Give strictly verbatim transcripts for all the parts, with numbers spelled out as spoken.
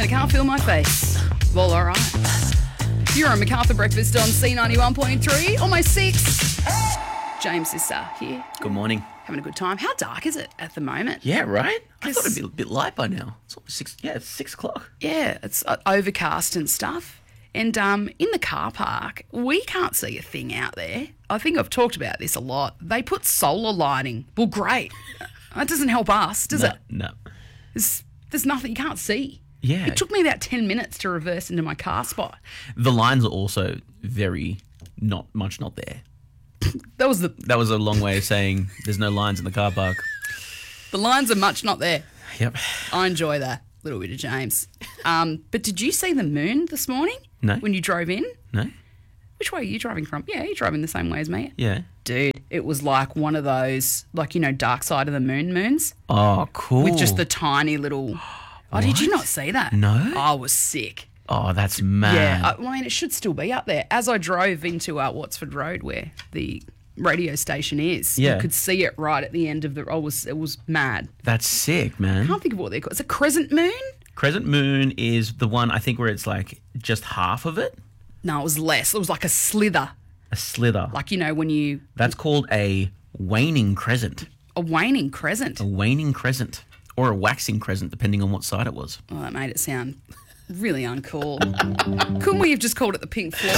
and I can't feel my face. Well, all right. You're on MacArthur Breakfast on C ninety-one point three, almost six. James is uh, here. Good morning. Having a good time. How dark is it at the moment? Yeah, right? I 'Cause- thought it'd be a bit light by now. It's almost six. Yeah, it's six o'clock. Yeah, it's uh, overcast and stuff. And um, in the car park, we can't see a thing out there. I think I've talked about this a lot. They put solar lighting. Well, great. That doesn't help us, does no, it? No. There's, there's nothing. You can't see. Yeah. It took me about ten minutes to reverse into my car spot. The lines are also very not much not there. That was the That was a long way of saying there's no lines in the car park. the lines are much not there. Yep. I enjoy that little bit of James. Um, but did you see the moon this morning? No. When you drove in? No? Which way are you driving from? Yeah, you're driving the same way as me. Yeah. Dude, it was like one of those, like, you know, dark side of the moon moons Oh, cool. with just the tiny little... Oh, did you not see that? No. I was sick. Oh, that's mad. Yeah, I, I mean, it should still be up there. As I drove into uh, Wattsford Road, where the radio station is, Yeah. you could see it right at the end of the... I was, it was mad. That's sick, man. I can't think of what they're called. It's a crescent moon? Crescent moon is the one, I think, where it's like just half of it. No, it was less. It was like a slither. A slither. Like, you know, when you... That's called a waning crescent. A waning crescent. A waning crescent. Or a waxing crescent, depending on what side it was. Oh, that made it sound really uncool. Couldn't we have just called it the Pink Floyd?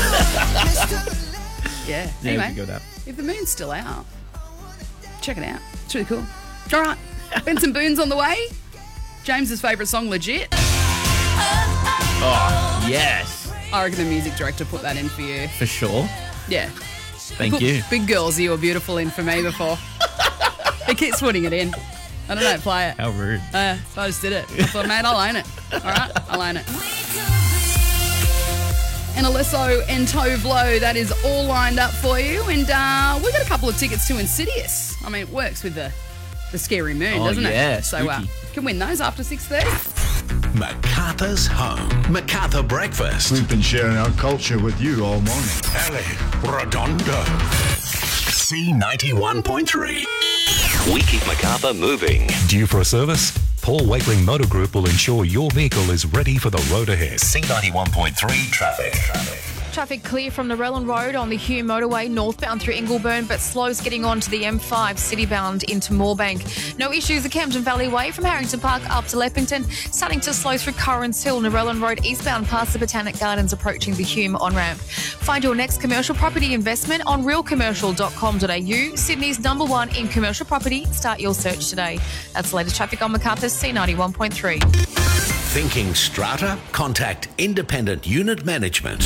yeah. Yeah, Anyway, we could go that. if the moon's still out, check it out. It's really cool. All right. Benson Boone's on the way. James's favourite song, Legit. Oh, yes. I reckon the music director put that in for you. For sure. Yeah. Thank Put you. Big Girls, You Were Beautiful in for me before. He keeps putting it in. I don't know, play it. How rude. Uh, so I just did it. I thought, mate, I'll own it. All right, I'll own it. And Alesso and Tove Lo, that is all lined up for you. And uh, we got a couple of tickets to Insidious. I mean, it works with the, the scary moon, Oh, doesn't yeah, it? So uh, spooky. can win those after six thirty. MacArthur's home. MacArthur Breakfast. We've been sharing our culture with you all morning. Ellie Redondo. C ninety-one point three. We keep MacArthur moving. Due for a service? Paul Wakeling Motor Group will ensure your vehicle is ready for the road ahead. C ninety-one point three traffic. Traffic. Traffic clear from the Relon Road on the Hume Motorway northbound through Ingleburn, but slows getting on to the M five citybound into Moorebank. No issues at Camden Valley Way from Harrington Park up to Leppington, starting to slow through Currans Hill, Narellan Road eastbound past the Botanic Gardens approaching the Hume on-ramp. Find your next commercial property investment on real commercial dot com dot a u, Sydney's number one in commercial property. Start your search today. That's the latest traffic on MacArthur's C ninety-one point three. Thinking strata? Contact Independent Unit Management.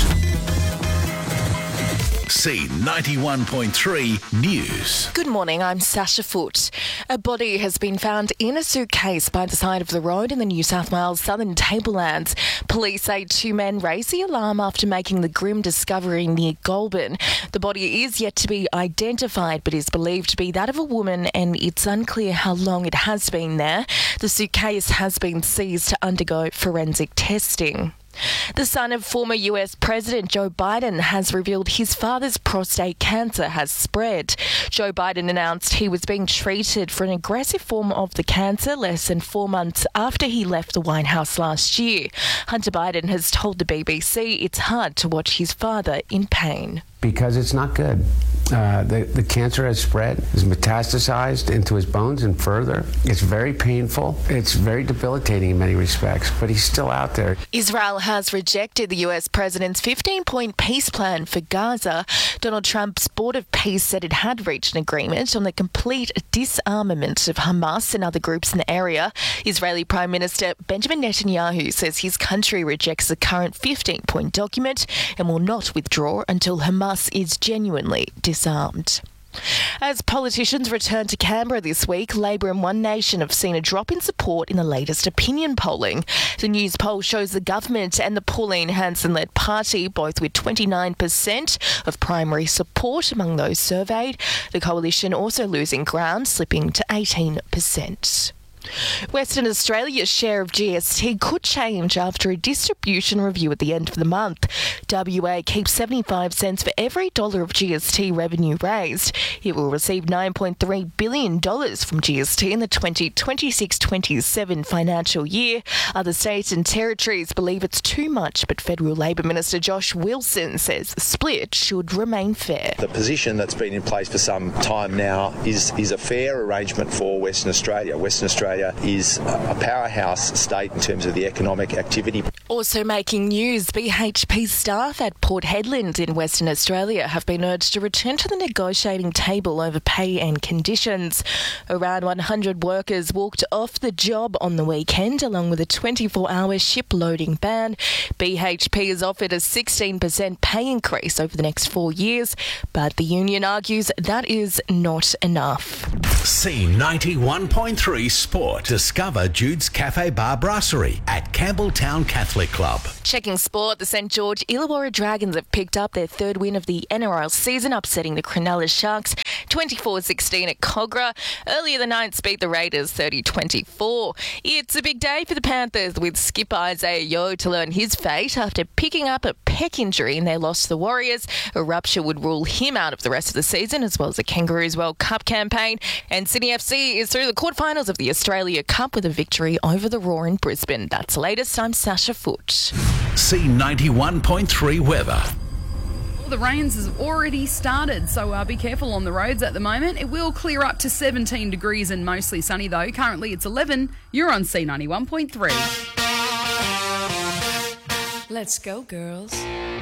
C ninety-one point three News. Good morning, I'm Sasha Foote. A body has been found in a suitcase by the side of the road in the New South Wales Southern Tablelands. Police say two men raised the alarm after making the grim discovery near Goulburn. The body is yet to be identified but is believed to be that of a woman, and it's unclear how long it has been there. The suitcase has been seized to undergo forensic testing. The son of former U S President Joe Biden has revealed his father's prostate cancer has spread. Joe Biden announced he was being treated for an aggressive form of the cancer less than four months after he left the White House last year. Hunter Biden has told the B B C it's hard to watch his father in pain. Because it's not good. Uh, the, the cancer has spread, has metastasized into his bones and further. It's very painful. It's very debilitating in many respects, but he's still out there. Israel has rejected the U S president's fifteen-point peace plan for Gaza. Donald Trump's Board of Peace said it had reached an agreement on the complete disarmament of Hamas and other groups in the area. Israeli Prime Minister Benjamin Netanyahu says his country rejects the current fifteen-point document and will not withdraw until Hamas is genuinely disarmed. As politicians return to Canberra this week, Labor and One Nation have seen a drop in support in the latest opinion polling. The news poll shows the government and the Pauline Hanson-led party both with twenty-nine percent of primary support among those surveyed. The coalition also losing ground, slipping to eighteen percent. Western Australia's share of G S T could change after a distribution review at the end of the month. W A keeps seventy-five cents for every dollar of G S T revenue raised. It will receive nine point three billion dollars from G S T in the twenty twenty-six twenty-seven financial year. Other states and territories believe it's too much, but Federal Labor Minister Josh Wilson says the split should remain fair. The position that's been in place for some time now is, is a fair arrangement for Western Australia. Western Australia is a powerhouse state in terms of the economic activity. Also making news, B H P staff at Port Hedland in Western Australia have been urged to return to the negotiating table over pay and conditions. Around one hundred workers walked off the job on the weekend along with a twenty-four hour ship loading ban. B H P has offered a sixteen percent pay increase over the next four years, but the union argues that is not enough. C ninety-one point three Sport. Discover Jude's Cafe Bar Brasserie at Campbelltown Catholic Club. Checking sport, the St George Illawarra Dragons have picked up their third win of the N R L season, upsetting the Cronulla Sharks twenty-four sixteen at Cogra. Earlier the Knights beat the Raiders thirty twenty-four. It's a big day for the Panthers, with skipper Isaiah Yeo to learn his fate after picking up a pec injury and they lost to the Warriors. A rupture would rule him out of the rest of the season, as well as the Kangaroos World Cup campaign. And Sydney F C is through the quarterfinals of the Australia Cup with a victory over the Roar in Brisbane. That's the latest. I'm Sasha Foote. C ninety-one point three weather. Well, the rains has already started, so uh, be careful on the roads at the moment. It will clear up to seventeen degrees and mostly sunny though. Currently it's eleven. You're on C ninety-one point three. Let's go, girls.